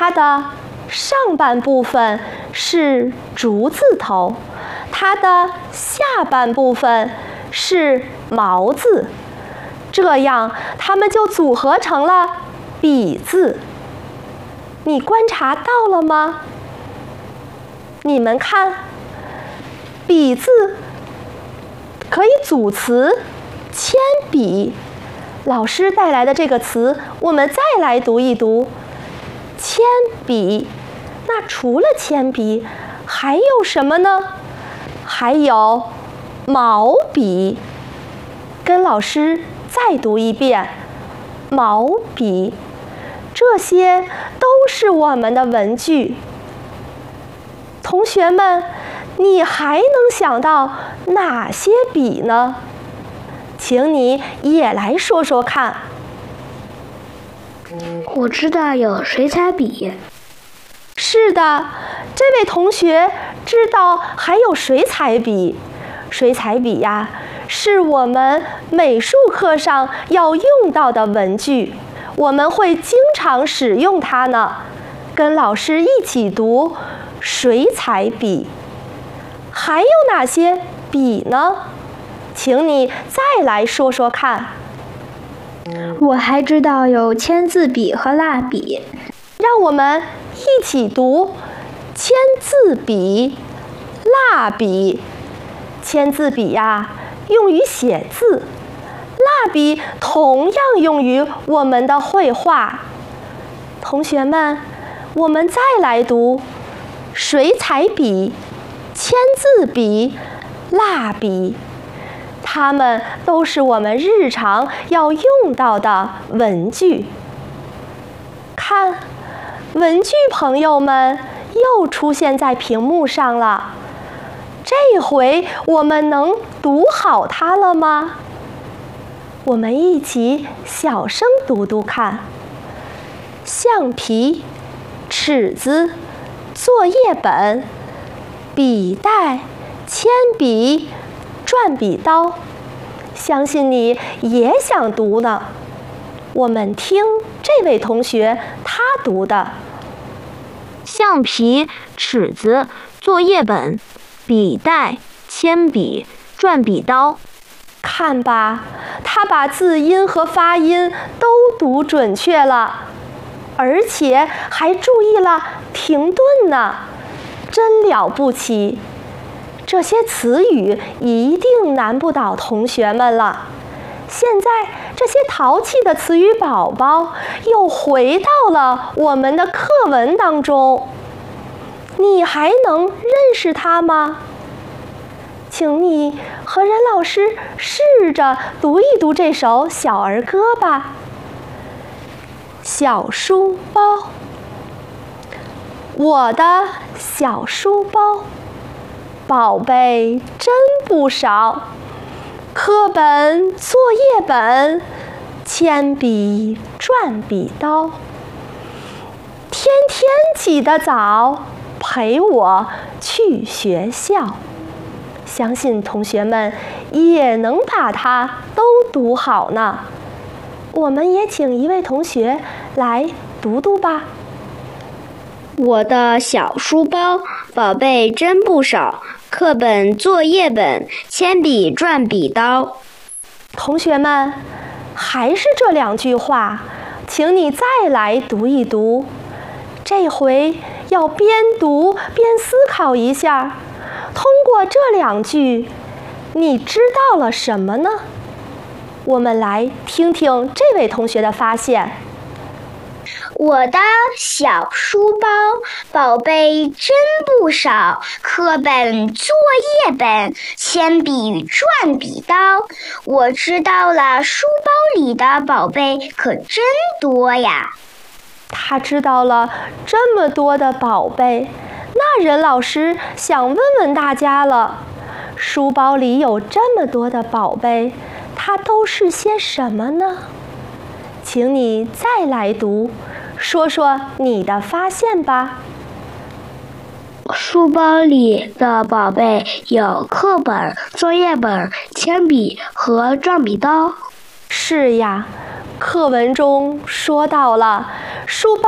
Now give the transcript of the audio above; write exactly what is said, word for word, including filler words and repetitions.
它的上半部分是竹字头，它的下半部分是毛字，这样它们就组合成了笔字。你观察到了吗？你们看，笔字可以组词铅笔。老师带来的这个词，我们再来读一读。铅笔，那除了铅笔，还有什么呢？还有毛笔。跟老师再读一遍，毛笔。这些都是我们的文具。同学们，你还能想到哪些笔呢？请你也来说说看。 我知道有水彩笔。 是的，这位同学知道还有水彩笔。水彩笔呀，是我们美术课上要用到的文具，我们会经常使用它呢。跟老师一起读水彩笔。还有哪些笔呢？请你再来说说看。 我还知道有签字笔和蜡笔。 让我们一起读签字笔、蜡笔。签字笔呀，用于写字；蜡笔同样用于我们的绘画。同学们，我们再来读水彩笔、签字笔、蜡笔。它们都是我们日常要用到的文具。看，文具朋友们又出现在屏幕上了。这回我们能读好它了吗？我们一起小声读读看。橡皮、尺子、作业本、笔袋、铅笔、转笔刀，相信你也想读呢。我们听这位同学他读的： 橡皮、尺子、作业本、笔袋、铅笔、转笔刀。 看吧，他把字音和发音都读准确了，而且还注意了停顿呢，真了不起。这些词语一定难不倒同学们了。现在这些淘气的词语宝宝又回到了我们的课文当中，你还能认识它吗？请你和任老师试着读一读这首小儿歌吧。小书包，我的小书包，宝贝真不少，课本、作业本、铅笔、转笔刀，天天起得早，陪我去学校。相信同学们也能把它都读好呢。我们也请一位同学来读读吧。 我的小书包，宝贝真不少，课本、作业本、铅笔、转笔刀。 同学们，还是这两句话，请你再来读一读。这回要边读边思考一下，通过这两句，你知道了什么呢？我们来听听这位同学的发现。 我的小书包，宝贝真不少，课本、作业本、铅笔、转笔刀。我知道了，书包里的宝贝可真多呀。 他知道了这么多的宝贝，那任老师想问问大家了，书包里有这么多的宝贝，它都是些什么呢？请你再来读，说说你的发现吧。 书包里的宝贝有课本、作业本、铅笔和转笔刀。 是呀，课文中说到了，书包